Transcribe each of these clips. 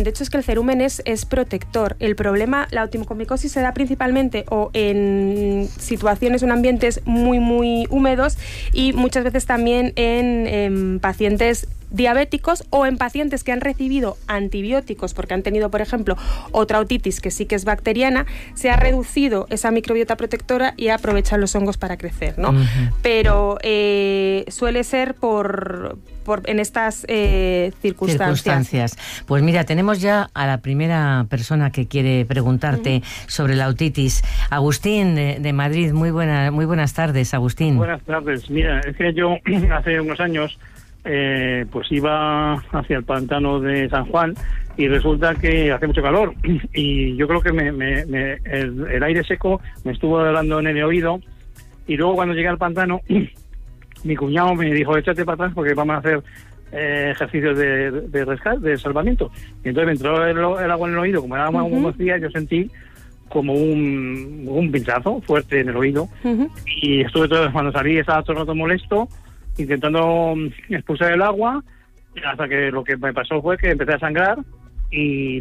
De hecho, es que el cerumen es protector. El problema, la oticomicosis se da principalmente o en situaciones, en ambientes muy, muy húmedos y muchas veces también en pacientes diabéticos o en pacientes que han recibido antibióticos porque han tenido, por ejemplo, otra otitis que sí que es bacteriana, se ha reducido esa microbiota protectora y aprovechan los hongos para crecer, ¿no? Pero suele ser en estas circunstancias. Pues mira, tenemos ya a la primera persona que quiere preguntarte sobre la otitis. Agustín, de Madrid. Muy buenas tardes, Agustín. Buenas tardes. Mira, es que yo hace unos años pues iba hacia el pantano de San Juan y resulta que hace mucho calor y yo creo que el aire seco me estuvo dando en el oído y luego cuando llegué al pantano mi cuñado me dijo, échate para atrás porque vamos a hacer ejercicios de rescate, de salvamiento. Y entonces me entró el agua en el oído, como era unos días, yo sentí como un pinchazo fuerte en el oído y estuve cuando salí estaba todo el rato molesto intentando expulsar el agua hasta que lo que me pasó fue que empecé a sangrar y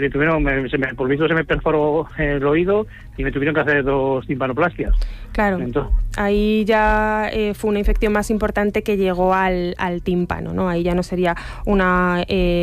por visto se me perforó el oído y me tuvieron que hacer 2 timpanoplastias. Claro, entonces, ahí ya fue una infección más importante que llegó al tímpano, ¿no? Ahí ya no sería una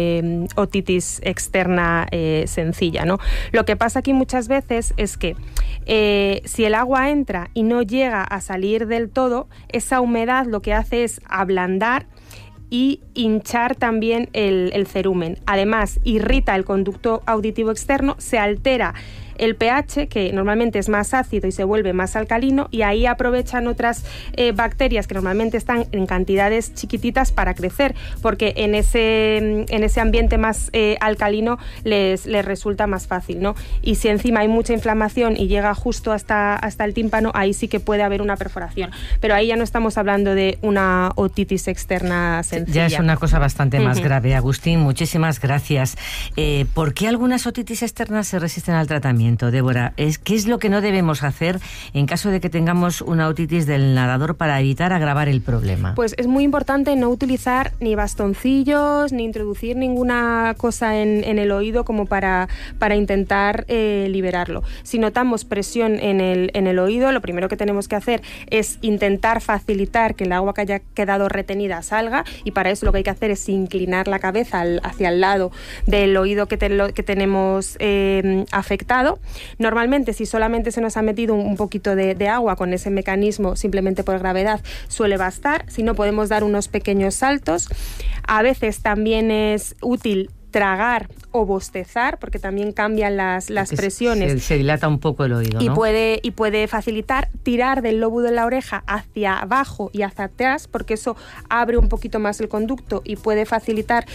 otitis externa sencilla, ¿no? Lo que pasa aquí muchas veces es que si el agua entra y no llega a salir del todo, esa humedad lo que hace es ablandar y hinchar también el cerumen. Además, irrita el conducto auditivo externo, se altera el pH, que normalmente es más ácido y se vuelve más alcalino, y ahí aprovechan otras bacterias que normalmente están en cantidades chiquititas para crecer, porque en ese ambiente más alcalino les resulta más fácil, ¿no? Y si encima hay mucha inflamación y llega justo hasta el tímpano, ahí sí que puede haber una perforación. Pero ahí ya no estamos hablando de una otitis externa sencilla. Ya es una cosa bastante más grave. Agustín, muchísimas gracias. ¿Por qué algunas otitis externas se resisten al tratamiento, Débora? ¿Qué es lo que no debemos hacer en caso de que tengamos una otitis del nadador para evitar agravar el problema? Pues es muy importante no utilizar ni bastoncillos, ni introducir ninguna cosa en el oído como para intentar liberarlo. Si notamos presión en el oído, lo primero que tenemos que hacer es intentar facilitar que el agua que haya quedado retenida salga, y para eso lo que hay que hacer es inclinar la cabeza hacia el lado del oído que tenemos afectado. Normalmente, si solamente se nos ha metido un poquito de agua con ese mecanismo, simplemente por gravedad, suele bastar. Si no, podemos dar unos pequeños saltos. A veces también es útil tragar o bostezar, porque también cambian las presiones. Se dilata un poco el oído, y ¿no? puede facilitar tirar del lóbulo de la oreja hacia abajo y hacia atrás, porque eso abre un poquito más el conducto y puede facilitar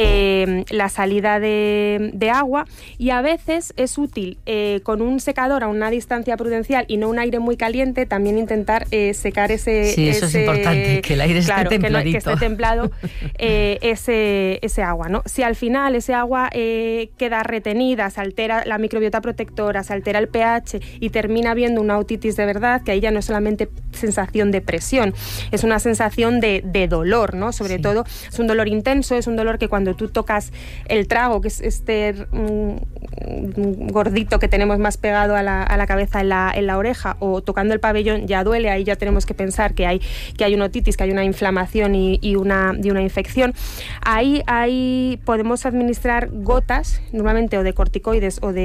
la salida de agua. Y a veces es útil con un secador a una distancia prudencial y no un aire muy caliente, también intentar secar ese... Sí, eso es importante, que el aire esté templadito. Que esté templado ese agua, ¿no? Si al final ese agua queda retenida, se altera la microbiota protectora, se altera el pH y termina habiendo una otitis de verdad, que ahí ya no es solamente sensación de presión, es una sensación de dolor, ¿no? Sobre todo es un dolor intenso, es un dolor que cuando tú tocas el trago, que es este gordito que tenemos más pegado a la cabeza en la oreja, o tocando el pabellón, ya duele. Ahí ya tenemos que pensar que hay una otitis, que hay una inflamación y una infección. Ahí podemos administrar gotas, normalmente o de corticoides o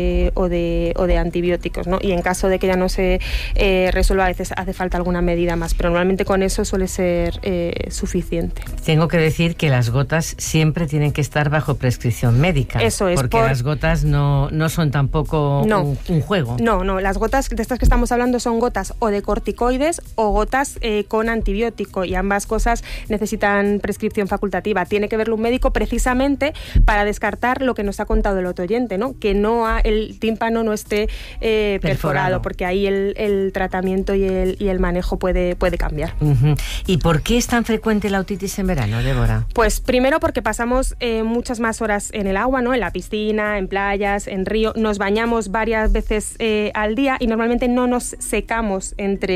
de antibióticos, ¿no? Y en caso de que ya no se resuelva, a veces hace falta alguna medida más, pero normalmente con eso suele ser suficiente. Tengo que decir que las gotas siempre tienen que estar bajo prescripción médica. Eso es. Porque las gotas no son tampoco un juego. No, las gotas de estas que estamos hablando son gotas o de corticoides o gotas con antibiótico, y ambas cosas necesitan prescripción facultativa. Tiene que verlo un médico precisamente para descartar lo que nos ha contado el otro oyente, ¿no? Que el tímpano no esté perforado, porque ahí el tratamiento y el manejo puede cambiar. ¿Y por qué es tan frecuente la otitis en verano, Débora? Pues primero porque pasamos muchas más horas en el agua, ¿no? En la piscina, en playas, en río. Nos bañamos varias veces al día y normalmente no nos secamos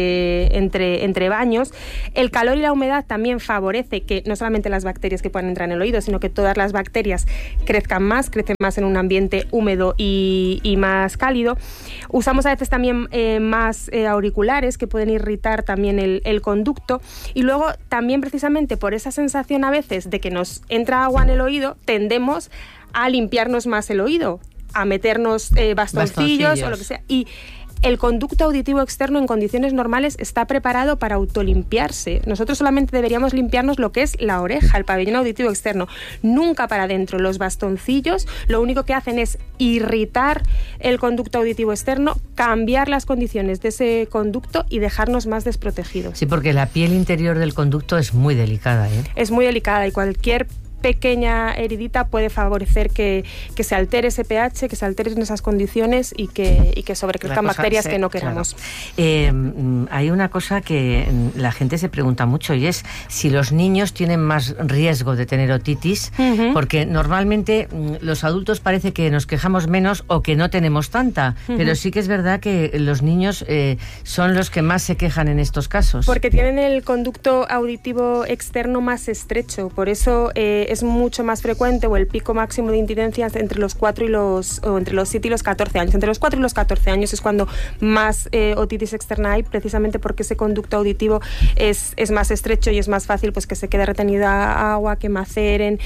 entre baños. El calor y la humedad también favorece que no solamente las bacterias que puedan entrar en el oído, sino que todas las bacterias crecen más en un ambiente húmedo y más cálido. Usamos a veces también más auriculares que pueden irritar también el conducto, y luego también precisamente por esa sensación a veces de que nos entra agua en el oído, tendemos a limpiarnos más el oído, a meternos bastoncillos o lo que sea, y el conducto auditivo externo en condiciones normales está preparado para autolimpiarse. Nosotros solamente deberíamos limpiarnos lo que es la oreja, el pabellón auditivo externo, nunca para adentro. Los bastoncillos lo único que hacen es irritar el conducto auditivo externo, cambiar las condiciones de ese conducto y dejarnos más desprotegidos. Sí, porque la piel interior del conducto es muy delicada, ¿eh? Es muy delicada y cualquier pequeña heridita puede favorecer que se altere ese pH, que se alteren esas condiciones y que sobrecrezcan bacterias que no queramos. Claro. Hay una cosa que la gente se pregunta mucho, y es si los niños tienen más riesgo de tener otitis, porque normalmente los adultos parece que nos quejamos menos o que no tenemos tanta, pero sí que es verdad que los niños son los que más se quejan en estos casos. Porque tienen el conducto auditivo externo más estrecho, por eso es mucho más frecuente, o el pico máximo de incidencia entre los 4 y los, o entre los 7 y los 14 años. Entre los 4 y los 14 años es cuando más otitis externa hay, precisamente porque ese conducto auditivo es más estrecho y es más fácil pues que se quede retenida agua, que maceren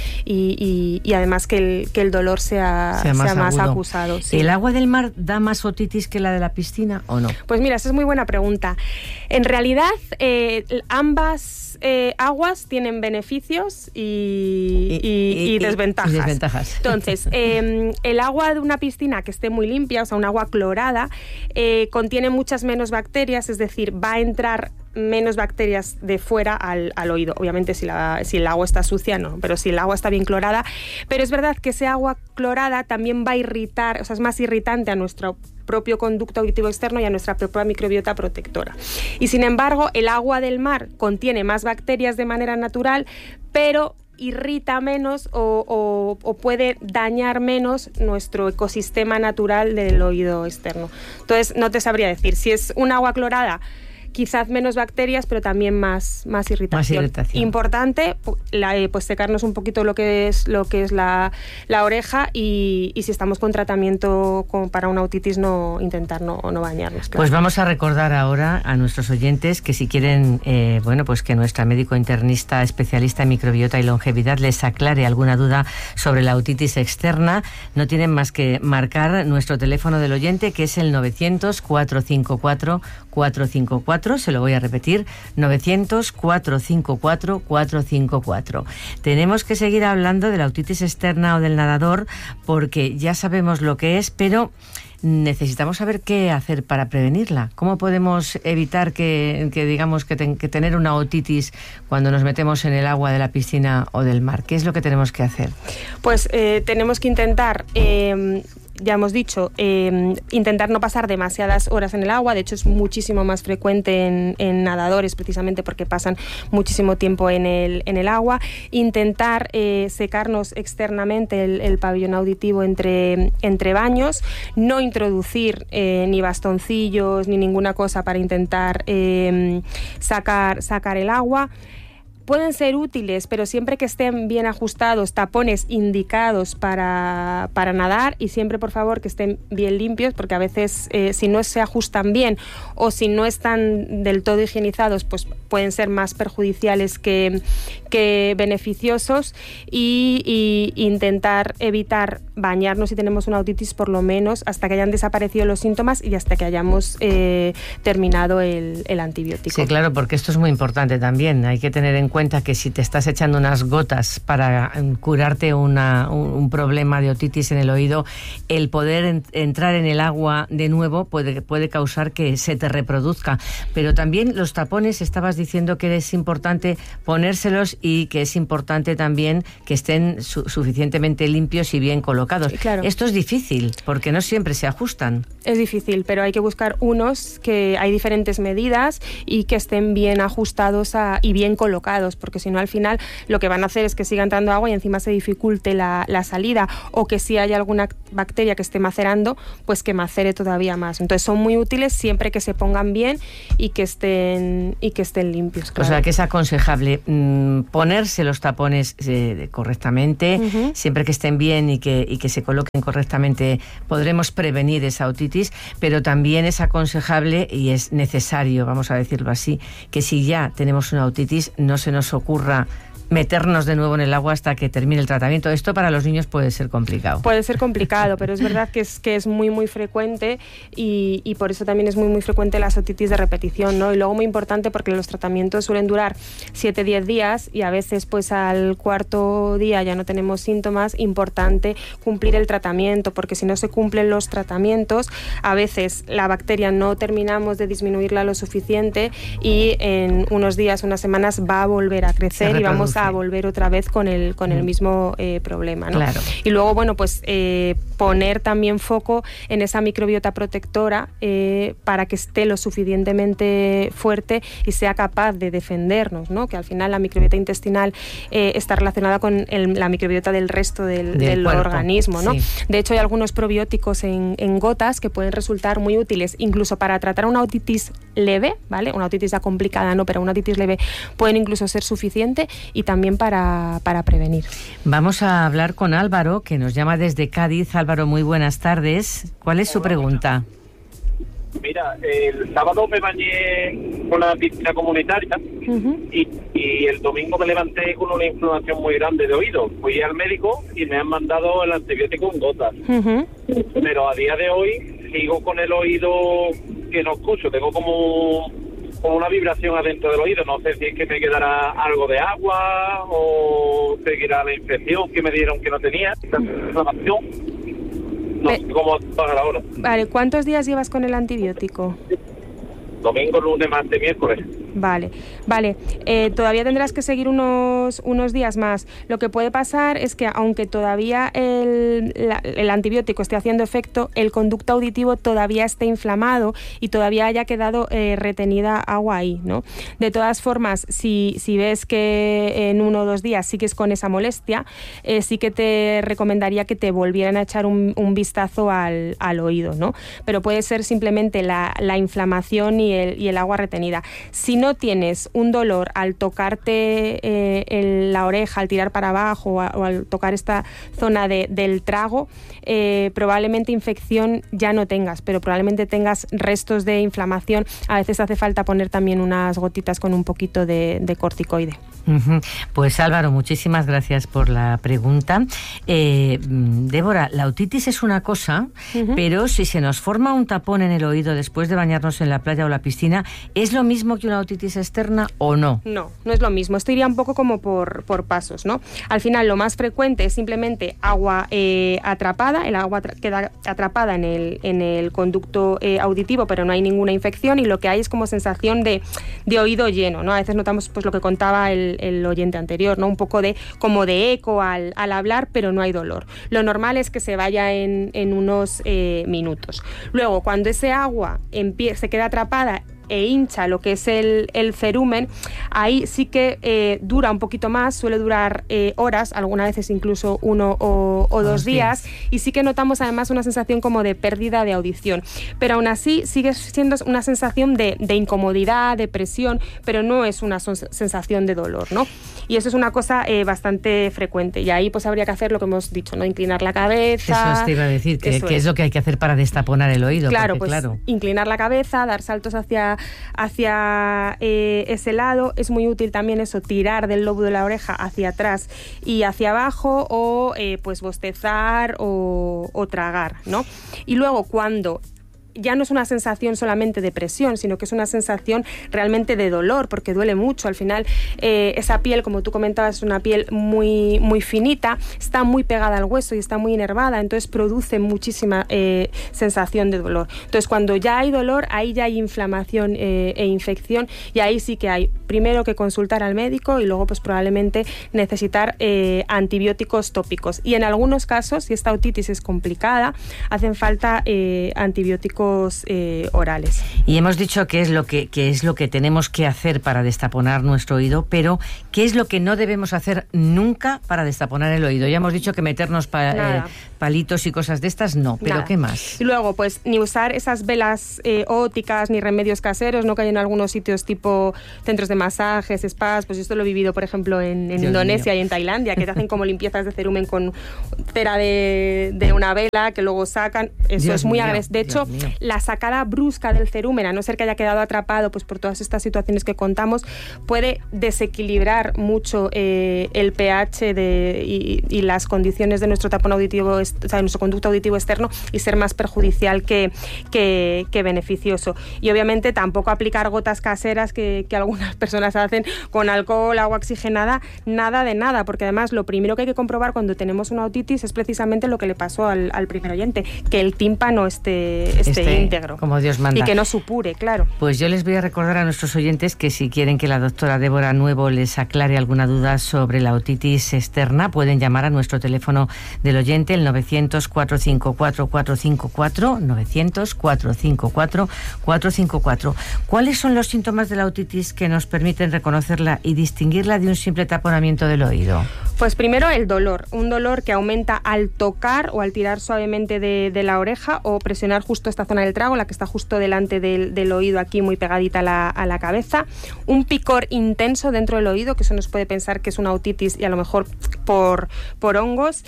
y además que el dolor sea más acusado. Sí. ¿El agua del mar da más otitis que la de la piscina o no? Pues mira, esa es muy buena pregunta. En realidad, ambas aguas tienen beneficios y desventajas. Entonces, el agua de una piscina que esté muy limpia, o sea, un agua clorada, contiene muchas menos bacterias, es decir, va a entrar menos bacterias de fuera al oído. Obviamente si el agua está sucia, no, pero si el agua está bien clorada. Pero es verdad que ese agua clorada también va a irritar, o sea, es más irritante a nuestro propio conducto auditivo externo y a nuestra propia microbiota protectora. Y sin embargo, el agua del mar contiene más bacterias de manera natural, pero irrita menos o puede dañar menos nuestro ecosistema natural del oído externo. Entonces, no te sabría decir. Si es un agua clorada, quizás menos bacterias, pero también más irritación. Importante, pues secarnos un poquito lo que es la oreja y si estamos con tratamiento para una otitis, intentar no bañarnos. Claro. Pues vamos a recordar ahora a nuestros oyentes que si quieren, pues que nuestra médico internista especialista en microbiota y longevidad les aclare alguna duda sobre la otitis externa, no tienen más que marcar nuestro teléfono del oyente, que es el 900-454-454. Se lo voy a repetir, 900-454-454. Tenemos que seguir hablando de la otitis externa o del nadador, porque ya sabemos lo que es, pero necesitamos saber qué hacer para prevenirla. ¿Cómo podemos evitar que tener una otitis cuando nos metemos en el agua de la piscina o del mar? ¿Qué es lo que tenemos que hacer? Pues tenemos que intentar... ya hemos dicho, intentar no pasar demasiadas horas en el agua. De hecho, es muchísimo más frecuente en nadadores, precisamente porque pasan muchísimo tiempo en el agua. Intentar secarnos externamente el pabellón auditivo entre baños. No introducir ni bastoncillos ni ninguna cosa para intentar sacar el agua. Pueden ser útiles, pero siempre que estén bien ajustados, tapones indicados para nadar, y siempre, por favor, que estén bien limpios, porque a veces si no se ajustan bien o si no están del todo higienizados, pues pueden ser más perjudiciales que beneficiosos, y intentar evitar bañarnos si tenemos una otitis, por lo menos hasta que hayan desaparecido los síntomas y hasta que hayamos terminado el antibiótico. Sí, claro, porque esto es muy importante también. Hay que tener en cuenta que si te estás echando unas gotas para curarte un problema de otitis en el oído, el poder entrar en el agua de nuevo puede causar que se te reproduzca. Pero también los tapones, estabas diciendo que es importante ponérselos y que es importante también que estén suficientemente limpios y bien colocados. Claro. Esto es difícil porque no siempre se ajustan. Es difícil, pero hay que buscar unos que hay diferentes medidas y que estén bien ajustados y bien colocados, porque si no al final lo que van a hacer es que siga entrando agua y encima se dificulte la salida, o que si hay alguna bacteria que esté macerando, pues que macere todavía más. Entonces son muy útiles siempre que se pongan bien y que estén limpios. Claro. O sea que es aconsejable ponerse los tapones correctamente, siempre que estén bien y que se coloquen correctamente, podremos prevenir esa otitis. Pero también es aconsejable y es necesario, vamos a decirlo así, que si ya tenemos una otitis no se nos ocurra meternos de nuevo en el agua hasta que termine el tratamiento. Esto para los niños puede ser complicado. Puede ser complicado, pero es verdad que es muy, muy frecuente y por eso también es muy, muy frecuente las otitis de repetición, ¿no? Y luego muy importante porque los tratamientos suelen durar 7-10 días y a veces pues al cuarto día ya no tenemos síntomas. Importante cumplir el tratamiento, porque si no se cumplen los tratamientos, a veces la bacteria no terminamos de disminuirla lo suficiente y en unos días, unas semanas va a volver a crecer y vamos a volver otra vez con el mismo problema, ¿no? Claro. Y luego, bueno, pues poner también foco en esa microbiota protectora para que esté lo suficientemente fuerte y sea capaz de defendernos, ¿no? Que al final la microbiota intestinal está relacionada con la microbiota del resto del organismo, ¿no? Sí. De hecho, hay algunos probióticos en gotas que pueden resultar muy útiles, incluso para tratar una otitis leve, ¿vale? Una otitis ya complicada, no, pero una otitis leve pueden incluso ser suficiente y también para prevenir. Vamos a hablar con Álvaro, que nos llama desde Cádiz. Álvaro, muy buenas tardes. ¿Cuál es su pregunta? Mira, el sábado me bañé con la piscina comunitaria y el domingo me levanté con una inflamación muy grande de oído. Fui al médico y me han mandado el antibiótico en gotas. Pero a día de hoy sigo con el oído que no escucho. Tengo como una vibración adentro del oído. No sé si es que me quedará algo de agua o seguirá la infección que me dieron que no tenía. Inflamación. No sé cómo pagar ahora. Vale, ¿cuántos días llevas con el antibiótico? Domingo, lunes, martes, miércoles. Vale. Todavía tendrás que seguir unos días más. Lo que puede pasar es que aunque todavía el antibiótico esté haciendo efecto, el conducto auditivo todavía esté inflamado y todavía haya quedado retenida agua ahí, ¿no? De todas formas, si ves que en 1 o 2 días sigues con esa molestia, sí que te recomendaría que te volvieran a echar un vistazo al oído, ¿no? Pero puede ser simplemente la inflamación y el agua retenida. Si no tienes un dolor al tocarte la oreja, al tirar para abajo o al tocar esta zona del trago, probablemente infección ya no tengas, pero probablemente tengas restos de inflamación. A veces hace falta poner también unas gotitas con un poquito de corticoide. Pues Álvaro, muchísimas gracias por la pregunta. Débora, la otitis es una cosa, pero si se nos forma un tapón en el oído después de bañarnos en la playa o la piscina, ¿es lo mismo que una otitis externa o no? No es lo mismo. Esto iría un poco como por pasos, ¿no? Al final lo más frecuente es simplemente agua atrapada, el agua queda atrapada en el conducto auditivo, pero no hay ninguna infección y lo que hay es como sensación de oído lleno, ¿no? A veces notamos pues lo que contaba el oyente anterior, ¿no? Un poco como de eco al hablar, pero no hay dolor. Lo normal es que se vaya en unos minutos. Luego, cuando ese agua se queda atrapada e hincha lo que es el cerumen, ahí sí que dura un poquito más, suele durar horas, algunas veces incluso 1 o 2 días, y sí que notamos además una sensación como de pérdida de audición, pero aún así sigue siendo una sensación de incomodidad, de presión, pero no es una sensación de dolor, ¿no? Y eso es una cosa bastante frecuente, y ahí pues habría que hacer lo que hemos dicho, ¿no? Inclinar la cabeza. Eso te iba a decir, ¿qué es lo que hay que hacer para destaponar el oído? Claro, porque, pues inclinar la cabeza, dar saltos hacia ese lado. Es muy útil también eso, tirar del lobo de la oreja hacia atrás y hacia abajo, o pues bostezar o tragar, ¿no? Y luego cuando ya no es una sensación solamente de presión, sino que es una sensación realmente de dolor, porque duele mucho. Al final, esa piel, como tú comentabas, es una piel muy, muy finita, está muy pegada al hueso y está muy inervada, entonces produce muchísima sensación de dolor. Entonces, cuando ya hay dolor, ahí ya hay inflamación e infección, y ahí sí que hay primero que consultar al médico y luego pues probablemente necesitar antibióticos tópicos. Y en algunos casos, si esta otitis es complicada, hacen falta antibióticos orales. Y hemos dicho qué es lo que tenemos que hacer para destaponar nuestro oído, pero ¿qué es lo que no debemos hacer nunca para destaponar el oído? Ya hemos dicho que meternos palitos y cosas de estas, no, pero nada. ¿qué más? Y luego, pues ni usar esas velas ópticas ni remedios caseros, ¿no? Que hay en algunos sitios tipo centros de masajes, spas, pues esto lo he vivido, por ejemplo, en Indonesia y en Tailandia, que te hacen como limpiezas de cerumen con cera de una vela que luego sacan. Eso Dios es muy mío, agresivo. De hecho, la sacada brusca del cerumen, a no ser que haya quedado atrapado pues por todas estas situaciones que contamos, puede desequilibrar mucho el pH y las condiciones de nuestro tapón auditivo, o sea, de nuestro conducto auditivo externo, y ser más perjudicial que beneficioso. Y obviamente tampoco aplicar gotas caseras que algunas personas hacen con alcohol, agua oxigenada, nada de nada, porque además lo primero que hay que comprobar cuando tenemos una otitis es precisamente lo que le pasó al primer oyente, que el tímpano esté íntegro, como Dios manda, y que no supure, claro. Pues yo les voy a recordar a nuestros oyentes que si quieren que la doctora Débora Nuevo les aclare alguna duda sobre la otitis externa, pueden llamar a nuestro teléfono del oyente, el 900-454-454, 900-454-454. ¿Cuáles son los síntomas de la otitis que nos permiten reconocerla y distinguirla de un simple taponamiento del oído? Pues primero el dolor, un dolor que aumenta al tocar o al tirar suavemente de la oreja o presionar justo esta zona del trago, la que está justo delante del oído, aquí muy pegadita a la cabeza. Un picor intenso dentro del oído, que eso nos puede pensar que es una otitis y a lo mejor por hongos.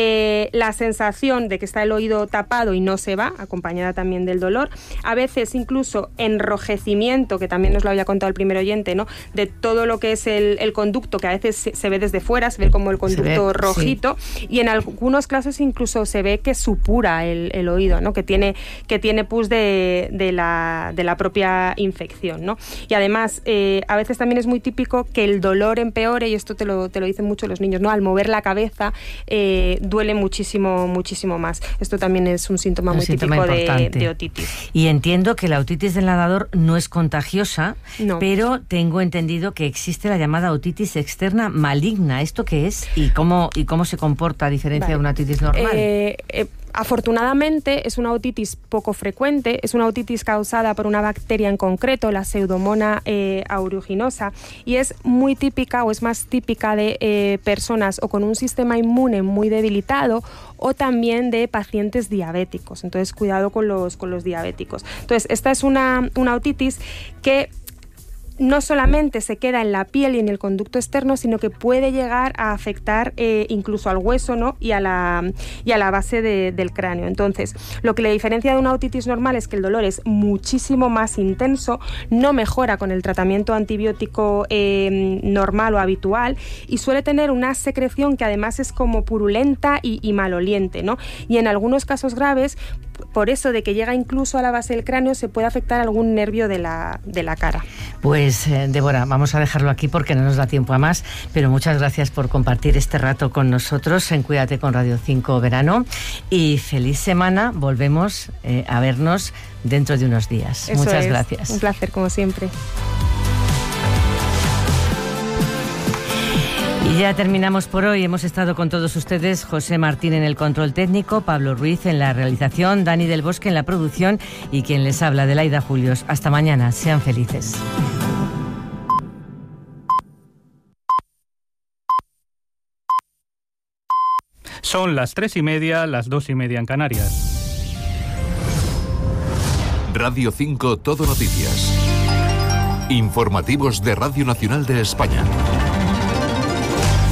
La sensación de que está el oído tapado y no se va, acompañada también del dolor. A veces incluso enrojecimiento, que también nos lo había contado el primer oyente, ¿no? De todo lo que es el conducto, que a veces se ve desde fuera, se ve como el conducto rojito, sí. Y en algunos casos incluso se ve que supura el oído, ¿no? Que tiene pus de la propia infección, ¿no? Y además a veces también es muy típico que el dolor empeore, y esto te lo dicen mucho los niños, ¿no? Al mover la cabeza duele muchísimo más. Esto también es un síntoma muy típico de otitis. Y entiendo que la otitis del nadador no es contagiosa, no. Pero tengo entendido que existe la llamada otitis externa maligna. ¿Esto qué es? ¿Y cómo se comporta a diferencia de una otitis normal? Afortunadamente es una otitis poco frecuente, es una otitis causada por una bacteria en concreto, la Pseudomonas aeruginosa, y es muy típica o es más típica de personas o con un sistema inmune muy debilitado o también de pacientes diabéticos. Entonces, cuidado con los diabéticos. Entonces, esta es una otitis que no solamente se queda en la piel y en el conducto externo, sino que puede llegar a afectar incluso al hueso, ¿no? y a la base del cráneo. Entonces, lo que le diferencia de una otitis normal es que el dolor es muchísimo más intenso, no mejora con el tratamiento antibiótico normal o habitual, y suele tener una secreción que además es como purulenta y maloliente, ¿no? Y en algunos casos graves, por eso de que llega incluso a la base del cráneo, se puede afectar algún nervio de la cara. Pues Débora, vamos a dejarlo aquí porque no nos da tiempo a más, pero muchas gracias por compartir este rato con nosotros en Cuídate con Radio 5 Verano, y feliz semana. Volvemos a vernos dentro de unos días. Eso muchas es. Gracias. Un placer, como siempre. Y ya terminamos por hoy. Hemos estado con todos ustedes: José Martín en el control técnico, Pablo Ruiz en la realización, Dani del Bosque en la producción y quien les habla, Adelaida Julios. Hasta mañana. Sean felices. Son las 3:30, las 2:30 en Canarias. Radio 5 Todo Noticias. Informativos de Radio Nacional de España.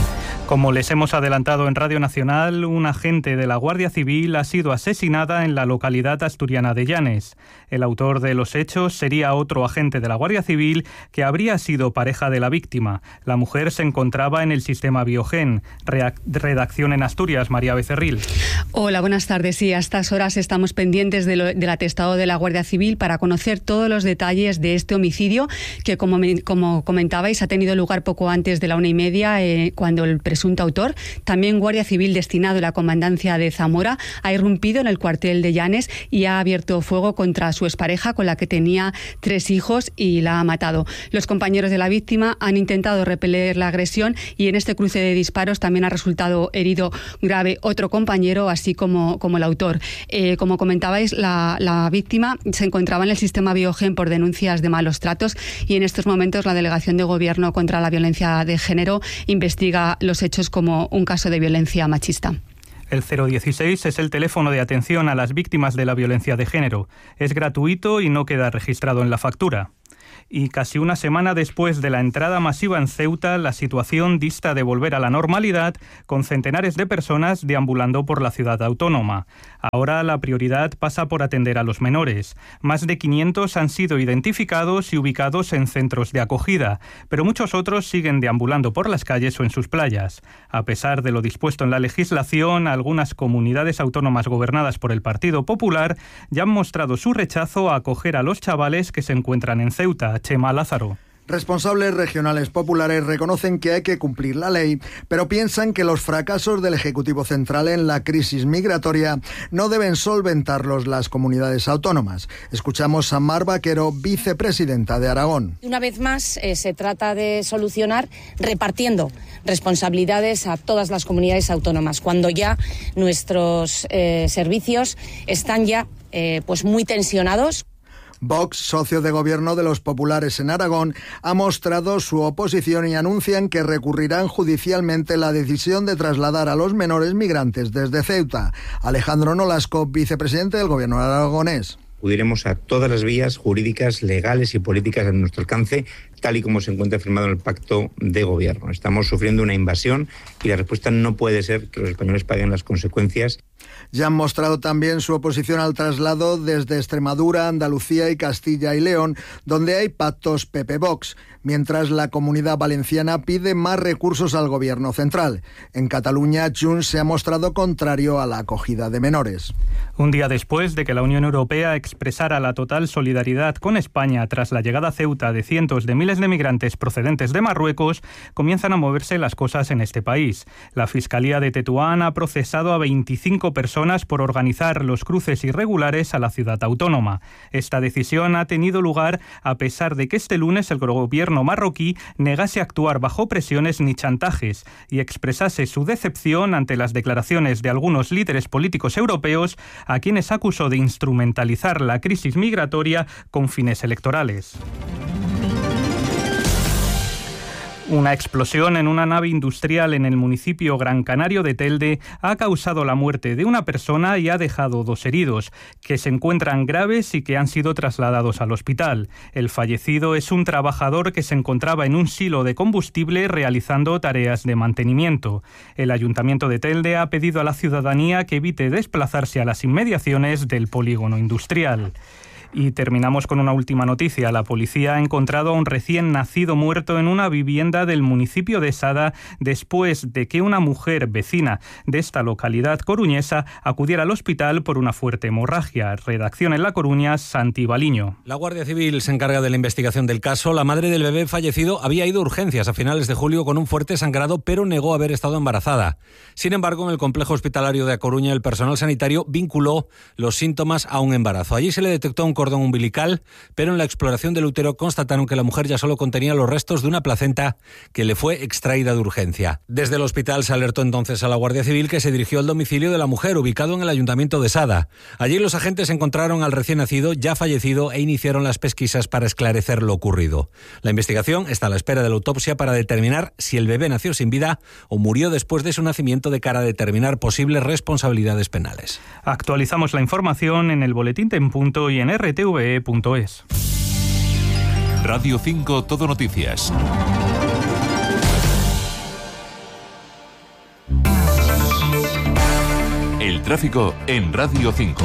Como les hemos adelantado en Radio Nacional, un agente de la Guardia Civil ha sido asesinada en la localidad asturiana de Llanes. El autor de los hechos sería otro agente de la Guardia Civil que habría sido pareja de la víctima. La mujer se encontraba en el sistema Biogen. Redacción en Asturias, María Becerril. Hola, buenas tardes. Sí, a estas horas estamos pendientes del atestado de la Guardia Civil para conocer todos los detalles de este homicidio que, como comentabais, ha tenido lugar poco antes de la 1:30, cuando el presunto autor, también guardia civil destinado a la comandancia de Zamora, ha irrumpido en el cuartel de Llanes y ha abierto fuego contra su expareja, con la que tenía 3 hijos, y la ha matado. Los compañeros de la víctima han intentado repeler la agresión y en este cruce de disparos también ha resultado herido grave otro compañero, así como el autor. Como comentabais, la víctima se encontraba en el sistema Biogen por denuncias de malos tratos y en estos momentos la Delegación de Gobierno contra la Violencia de Género investiga los hechos como un caso de violencia machista. El 016 es el teléfono de atención a las víctimas de la violencia de género. Es gratuito y no queda registrado en la factura. Y casi una semana después de la entrada masiva en Ceuta, la situación dista de volver a la normalidad, con centenares de personas deambulando por la ciudad autónoma. Ahora la prioridad pasa por atender a los menores. Más de 500 han sido identificados y ubicados en centros de acogida, pero muchos otros siguen deambulando por las calles o en sus playas. A pesar de lo dispuesto en la legislación, algunas comunidades autónomas gobernadas por el Partido Popular ya han mostrado su rechazo a acoger a los chavales que se encuentran en Ceuta. Chema Lázaro. Responsables regionales populares reconocen que hay que cumplir la ley, pero piensan que los fracasos del Ejecutivo Central en la crisis migratoria no deben solventarlos las comunidades autónomas. Escuchamos a Mar Vaquero, vicepresidenta de Aragón. Una vez más, se trata de solucionar repartiendo responsabilidades a todas las comunidades autónomas, cuando ya nuestros servicios están ya pues muy tensionados. Vox, socio de gobierno de los populares en Aragón, ha mostrado su oposición y anuncian que recurrirán judicialmente la decisión de trasladar a los menores migrantes desde Ceuta. Alejandro Nolasco, vicepresidente del gobierno aragonés. Acudiremos a todas las vías jurídicas, legales y políticas a nuestro alcance, tal y como se encuentra firmado en el pacto de gobierno. Estamos sufriendo una invasión y la respuesta no puede ser que los españoles paguen las consecuencias. Ya han mostrado también su oposición al traslado desde Extremadura, Andalucía y Castilla y León, donde hay pactos PP-Vox, mientras la Comunidad Valenciana pide más recursos al gobierno central. En Cataluña, Junts se ha mostrado contrario a la acogida de menores. Un día después de que la Unión Europea expresara la total solidaridad con España tras la llegada a Ceuta de cientos de miles de migrantes procedentes de Marruecos, comienzan a moverse las cosas en este país. La Fiscalía de Tetuán ha procesado a 25 personas por organizar los cruces irregulares a la ciudad autónoma. Esta decisión ha tenido lugar a pesar de que este lunes el gobierno marroquí negase actuar bajo presiones ni chantajes y expresase su decepción ante las declaraciones de algunos líderes políticos europeos a quienes acusó de instrumentalizar la crisis migratoria con fines electorales. Una explosión en una nave industrial en el municipio Gran Canario de Telde ha causado la muerte de una persona y ha dejado 2 heridos, que se encuentran graves y que han sido trasladados al hospital. El fallecido es un trabajador que se encontraba en un silo de combustible realizando tareas de mantenimiento. El Ayuntamiento de Telde ha pedido a la ciudadanía que evite desplazarse a las inmediaciones del polígono industrial. Y terminamos con una última noticia. La policía ha encontrado a un recién nacido muerto en una vivienda del municipio de Sada después de que una mujer vecina de esta localidad coruñesa acudiera al hospital por una fuerte hemorragia. Redacción en La Coruña, Santi Baliño. La Guardia Civil se encarga de la investigación del caso. La madre del bebé fallecido había ido a urgencias a finales de julio con un fuerte sangrado, pero negó haber estado embarazada. Sin embargo, en el complejo hospitalario de A Coruña, el personal sanitario vinculó los síntomas a un embarazo. Allí se le detectó un cordón umbilical, pero en la exploración del útero constataron que la mujer ya solo contenía los restos de una placenta que le fue extraída de urgencia. Desde el hospital se alertó entonces a la Guardia Civil, que se dirigió al domicilio de la mujer, ubicado en el Ayuntamiento de Sada. Allí los agentes encontraron al recién nacido ya fallecido e iniciaron las pesquisas para esclarecer lo ocurrido. La investigación está a la espera de la autopsia para determinar si el bebé nació sin vida o murió después de su nacimiento, de cara a determinar posibles responsabilidades penales. Actualizamos la información en el Boletín en Punto y en rtve.es. Radio 5 Todo Noticias. tráfico en Radio 5.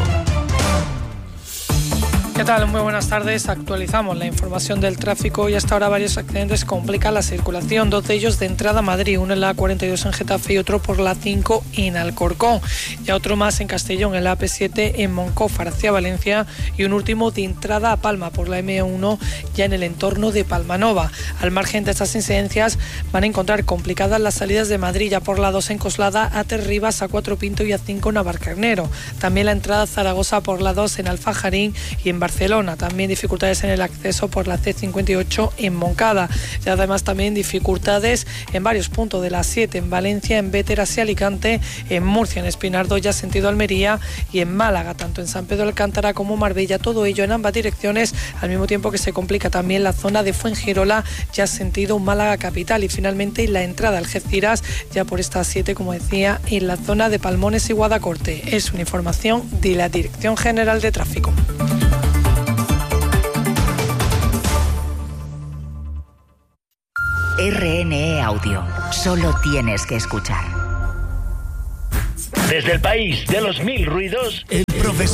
¿Qué tal? Muy buenas tardes. Actualizamos la información del tráfico y hasta ahora varios accidentes complican la circulación. 2 de ellos de entrada a Madrid, uno en la A42 en Getafe y otro por la 5 en Alcorcón. Y otro más en Castellón, en la AP7 en Moncófar hacia Valencia y un último de entrada a Palma por la M1 ya en el entorno de Palmanova. Al margen de estas incidencias van a encontrar complicadas las salidas de Madrid ya por la 2 en Coslada, A3 a 4 Pinto y A5 Navarcarnero. También la entrada a Zaragoza por la 2 en Alfajarín y en Barcelona. También dificultades en el acceso por la C58 en Moncada. Y además también dificultades en varios puntos de la 7 en Valencia, en Béter hacia Alicante, en Murcia, en Espinardo ya sentido Almería y en Málaga, tanto en San Pedro de Alcántara como Marbella. Todo ello en ambas direcciones, al mismo tiempo que se complica también la zona de Fuengirola ya sentido Málaga capital. Y finalmente la entrada a Algeciras ya por esta 7, como decía, en la zona de Palmones y Guadacorte. Es una información de la Dirección General de Tráfico. RNE Audio. Solo tienes que escuchar. Desde el país de los 1000 ruidos, el profesor